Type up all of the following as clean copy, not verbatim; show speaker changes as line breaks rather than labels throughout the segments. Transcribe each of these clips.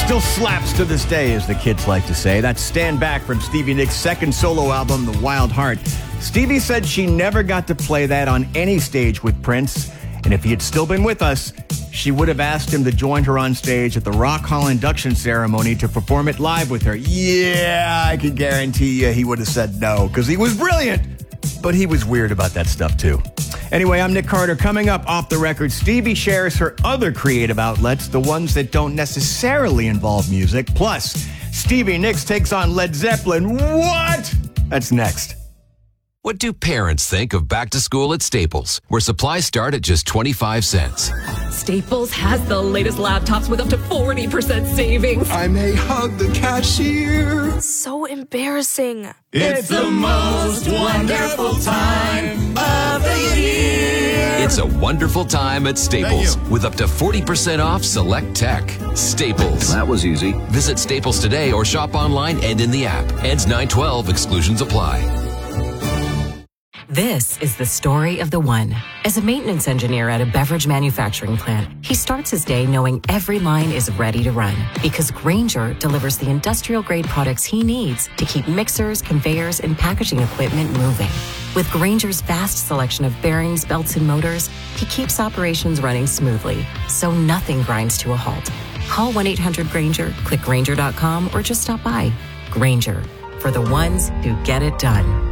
Still slaps to this day, as the kids like to say. That's Stand Back from Stevie Nicks' second solo album, The Wild Heart. Stevie said she never got to play that on any stage with Prince, and if he had still been with us, she would have asked him to join her on stage at the Rock Hall induction ceremony to perform it live with her. Yeah, I can guarantee you he would have said no, because he was brilliant, but he was weird about that stuff too. Anyway, I'm Nick Carter. Coming up off the record, Stevie shares her other creative outlets, the ones that don't necessarily involve music. Plus, Stevie Nicks takes on Led Zeppelin. What? That's next.
What do parents think of back to school at Staples, where supplies start at just 25 cents?
Staples has the latest laptops with up to 40% savings.
I may hug the cashier.
So embarrassing.
It's the most wonderful time of the year.
It's a wonderful time at Staples with up to 40% off select tech. Staples.
That was easy.
Visit Staples today or shop online and in the app. Ends 9/12. Exclusions apply.
This is the story of the one. As a maintenance engineer at a beverage manufacturing plant, he starts his day knowing every line is ready to run because Grainger delivers the industrial-grade products he needs to keep mixers, conveyors, and packaging equipment moving. With Grainger's vast selection of bearings, belts, and motors, he keeps operations running smoothly, so nothing grinds to a halt. Call 1-800-GRAINGER, click Grainger.com, or just stop by. Grainger, for the ones who get it done.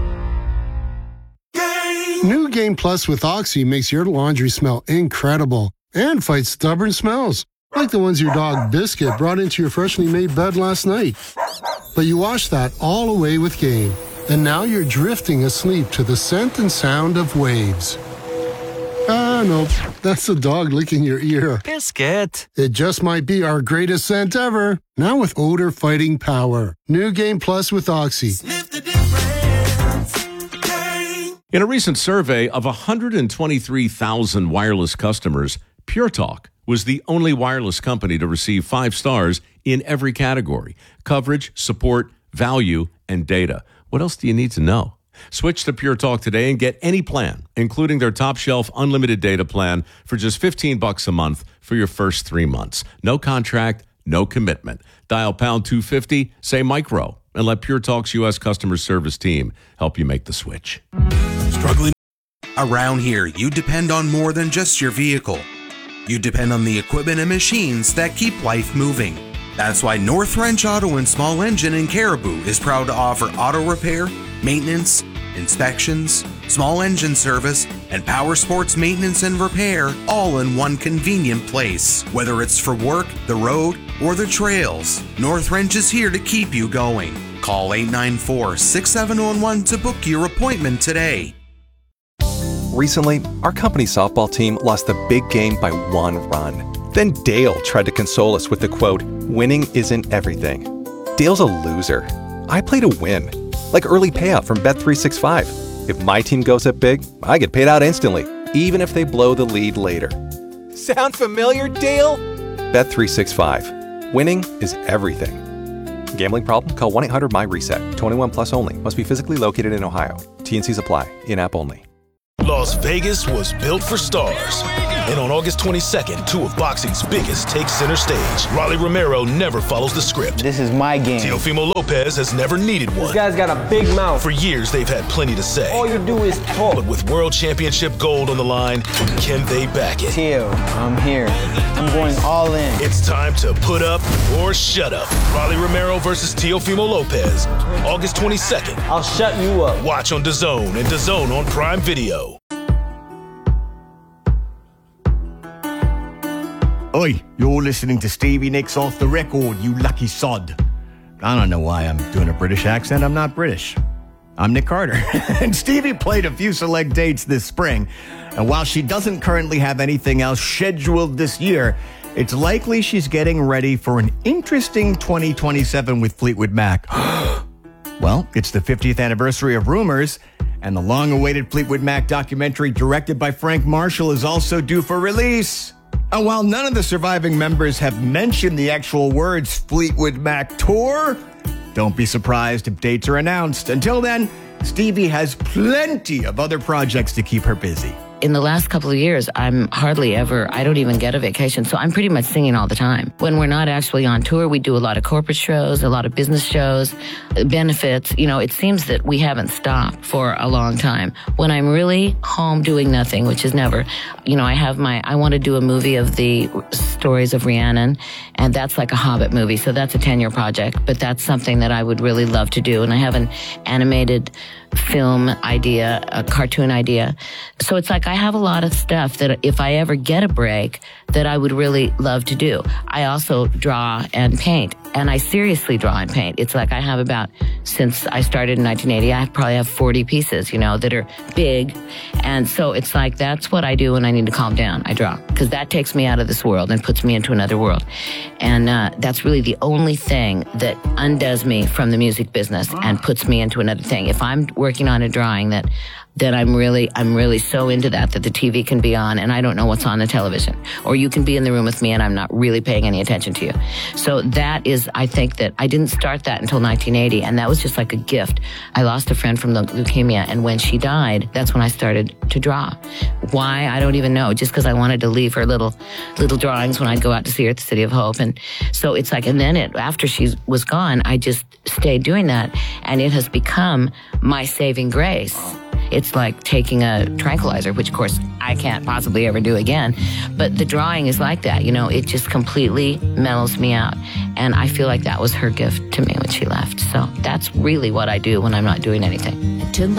New Game Plus with Oxy makes your laundry smell incredible and fights stubborn smells, like the ones your dog Biscuit brought into your freshly made bed last night. But you wash that all away with Game, and now you're drifting asleep to the scent and sound of waves. Ah, no, that's the dog licking your ear.
Biscuit.
It just might be our greatest scent ever, now with odor-fighting power. New Game Plus with Oxy.
Sniff the difference.
In a recent survey of 123,000 wireless customers, Pure Talk was the only wireless company to receive 5 stars in every category: coverage, support, value, and data. What else do you need to know? Switch to Pure Talk today and get any plan, including their top shelf unlimited data plan for just $15 a month for your first 3 months. No contract, no commitment. Dial pound 250, say micro, and let Pure Talk's U.S. customer service team help you make the switch.
Struggling? Around here, you depend on more than just your vehicle. You depend on the equipment and machines that keep life moving. That's why North Wrench Auto and Small Engine in Caribou is proud to offer auto repair, maintenance, inspections, small engine service, and power sports maintenance and repair all in one convenient place. Whether it's for work, the road, or the trails, North Wrench is here to keep you going. Call 894-6711 to book your appointment today.
Recently, our company softball team lost the big game by 1 run. Then Dale tried to console us with the quote, "Winning isn't everything." Dale's a loser. I play to win, like early payout from Bet365. If my team goes up big, I get paid out instantly, even if they blow the lead later.
Sound familiar, Dale?
Bet365. Winning is everything. Gambling problem? Call 1-800-MY-RESET. 21 plus only. Must be physically located in Ohio. T&Cs apply. In-app only.
Las Vegas was built for stars. And on August 22nd, 2 of boxing's biggest take center stage. Rolly Romero never follows the script.
This is my game.
Teofimo Lopez has never needed one.
This guy's got a big mouth.
For years, they've had plenty to say.
All you do is talk.
But with World Championship gold on the line, can they back it?
Teo, I'm here. I'm going all in.
It's time to put up or shut up. Rolly Romero versus Teofimo Lopez. August 22nd.
I'll shut you up.
Watch on DAZN and DAZN on Prime Video.
Oi, you're listening to Stevie Nicks Off the Record, you lucky sod. I don't know why I'm doing a British accent. I'm not British. I'm Nick Carter. And Stevie played a few select dates this spring. And while she doesn't currently have anything else scheduled this year, it's likely she's getting ready for an interesting 2027 with Fleetwood Mac. Well, it's the 50th anniversary of Rumors, and the long-awaited Fleetwood Mac documentary directed by Frank Marshall is also due for release. And while none of the surviving members have mentioned the actual words Fleetwood Mac Tour, don't be surprised if dates are announced. Until then, Stevie has plenty of other projects to keep her busy.
in the last couple of years, I'm hardly ever, I don't even get a vacation. So I'm pretty much singing all the time. When we're not actually on tour, we do a lot of corporate shows, a lot of business shows, benefits. You know, it seems that we haven't stopped for a long time. When I'm really home doing nothing, which is never, you know, I want to do a movie of the stories of Rhiannon, and that's like a Hobbit movie. So that's a 10-year project, but that's something that I would really love to do. And I have an animated film idea, a cartoon idea. So it's like I have a lot of stuff that if I ever get a break, that I would really love to do. I also draw and paint, and I seriously draw and paint. It's like I have about, since I started in 1980, I probably have 40 pieces, you know, that are big. And so it's like that's what I do when I need to calm down. I draw, because that takes me out of this world and puts me into another world. And that's really the only thing that undoes me from the music business and puts me into another thing. If I'm working on a drawing that I'm really so into that the TV can be on and I don't know what's on the television, or you can be in the room with me and I'm not really paying any attention to you. So that is, I think that I didn't start that until 1980, and that was just like a gift. I lost a friend from leukemia, and when she died, that's when I started to draw. Why? I don't even know. Just because I wanted to leave her little drawings when I'd go out to see her at the City of Hope. And so it's like, and then after she was gone, I just stayed doing that, and it has become my saving grace. It's like taking a tranquilizer, which of course I can't possibly ever do again. But the drawing is like that, you know, it just completely mellows me out. And I feel like that was her gift to me when she left. So that's really what I do when I'm not doing anything.